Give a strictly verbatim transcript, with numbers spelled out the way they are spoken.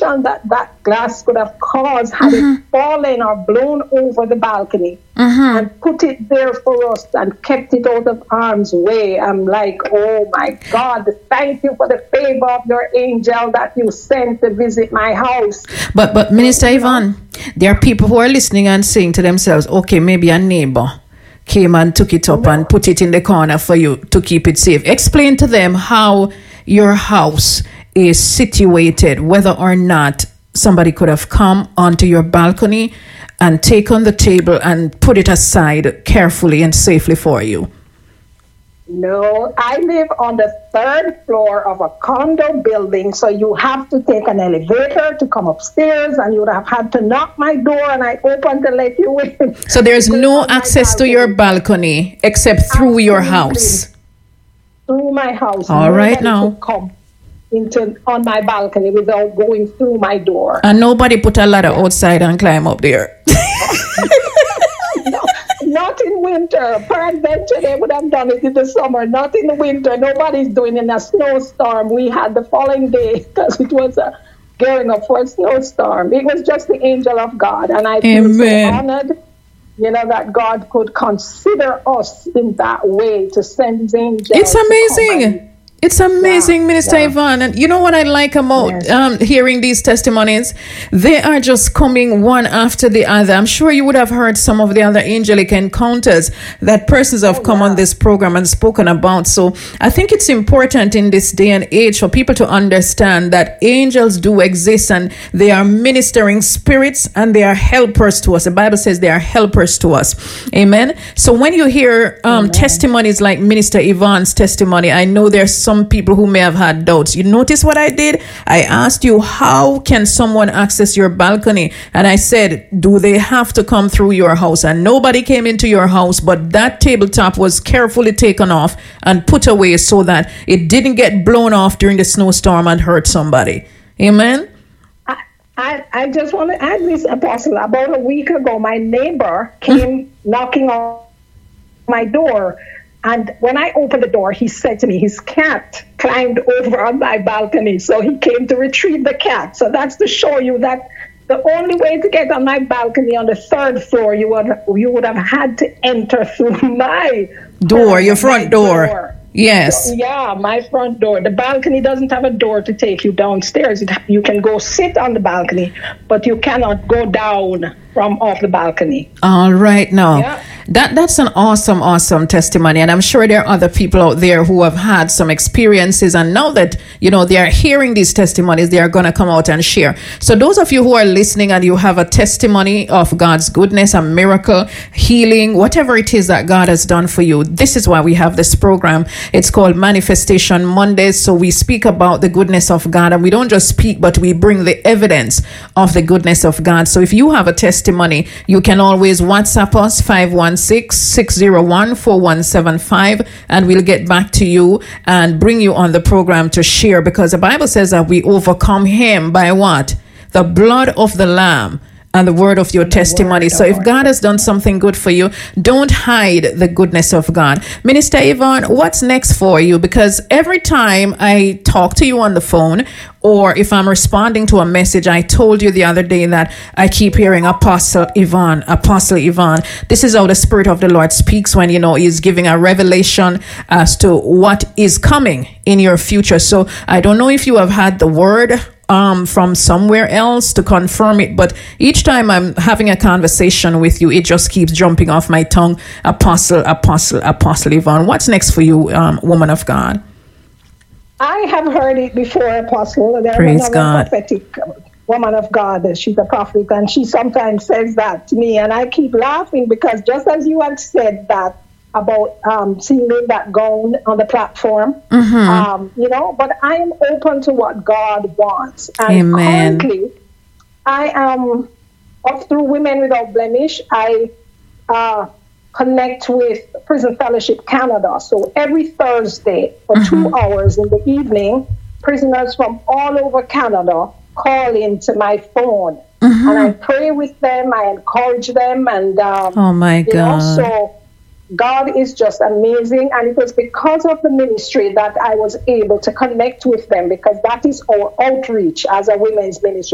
destruction that that glass could have caused had mm-hmm. it fallen or blown over the balcony mm-hmm. and put it there for us and kept it out of harm's way. I'm like, oh my God, thank you for the favor of your angel that you sent to visit my house. But, but Minister Yvonne, there are people who are listening and saying to themselves, okay, maybe a neighbor came and took it up no. and put it in the corner for you to keep it safe. Explain to them how your house is situated, whether or not somebody could have come onto your balcony and taken the table and put it aside carefully and safely for you. No, I live on the third floor of a condo building, so you have to take an elevator to come upstairs, and you would have had to knock my door, and I opened to let you in. So there's no access to your balcony except through Absolutely. Your house? Through my house. All nobody right now. Could come into on my balcony without going through my door. And nobody put a ladder outside and climb up there? No. Not in winter. Peradventure, they would have done it in the summer. Not in the winter. Nobody's doing it in a snowstorm. We had the following day because it was a gearing up for a snowstorm. It was just the angel of God. And I feel Amen. So honored, you know, that God could consider us in that way to send his angels. It's amazing. It's amazing, yeah, Minister yeah. Yvonne. And you know what I like about yes. um, hearing these testimonies? They are just coming one after the other. I'm sure you would have heard some of the other angelic encounters that persons have oh, come yeah. on this program and spoken about. So I think it's important in this day and age for people to understand that angels do exist and they are ministering spirits and they are helpers to us. The Bible says they are helpers to us. Amen. So when you hear um, testimonies like Minister Yvonne's testimony, I know there's some Some people who may have had doubts. You notice what I did? I asked you, how can someone access your balcony? And I said, do they have to come through your house? And nobody came into your house, but that tabletop was carefully taken off and put away so that it didn't get blown off during the snowstorm and hurt somebody. Amen? I, I, I just want to add this, Apostle. About a week ago, my neighbor came knocking on my door. And when I opened the door, he said to me, his cat climbed over on my balcony. So he came to retrieve the cat. So that's to show you that the only way to get on my balcony on the third floor, you would you would have had to enter through my door, your front door. door. Yes. So, yeah, my front door. The balcony doesn't have a door to take you downstairs. It, you can go sit on the balcony, but you cannot go down from off the balcony. All right, now. Yeah. That that's an awesome, awesome testimony. And I'm sure there are other people out there who have had some experiences. And now that, you know, they are hearing these testimonies, they are going to come out and share. So those of you who are listening and you have a testimony of God's goodness, a miracle, healing, whatever it is that God has done for you, this is why we have this program. It's called Manifestation Mondays. So we speak about the goodness of God, and we don't just speak, but we bring the evidence of the goodness of God. So if you have a testimony, you can always WhatsApp us five one six, six zero one, four one seven five, and we'll get back to you and bring you on the program to share, because the Bible says that we overcome him by what? The blood of the Lamb and the word of your testimony. So if God has done something good for you, don't hide the goodness of God. Minister Yvonne, what's next for you? Because every time I talk to you on the phone, or if I'm responding to a message, I told you the other day that I keep hearing Apostle Yvonne, Apostle Yvonne. This is how the Spirit of the Lord speaks when, you know, he's giving a revelation as to what is coming in your future. So I don't know if you have had the word um from somewhere else to confirm it, but each time I'm having a conversation with you, it just keeps jumping off my tongue. Apostle, Apostle, Apostle Yvonne. What's next for you, um, woman of God? I have heard it before, Apostle. There's Praise another God. prophetic woman of God. She's a prophet, and she sometimes says that to me, and I keep laughing because just as you had said that about um, seeing that gown on the platform, mm-hmm. um, you know, but I am open to what God wants. And Amen. Currently, I am up through Women Without Blemish. I uh, connect with Prison Fellowship Canada. So every Thursday for mm-hmm. two hours in the evening, prisoners from all over Canada call into my phone. Mm-hmm. And I pray with them, I encourage them, and um, oh my God. You know, so God is just amazing, and it was because of the ministry that I was able to connect with them, because that is our outreach as a women's ministry.